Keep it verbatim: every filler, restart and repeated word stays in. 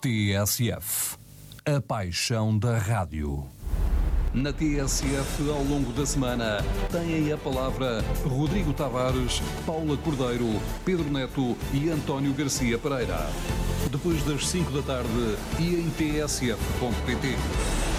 T S F, a paixão da rádio. Na T S F, ao longo da semana, têm a palavra Rodrigo Tavares, Paula Cordeiro, Pedro Neto e António Garcia Pereira. Depois das cinco da tarde e em T S F ponto P T.